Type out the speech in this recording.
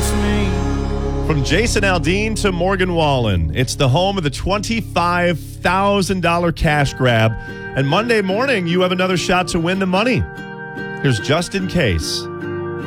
From Jason Aldean to Morgan Wallen, it's the home of the $25,000 cash grab. And Monday morning, you have another shot to win the money. Here's Just In Case.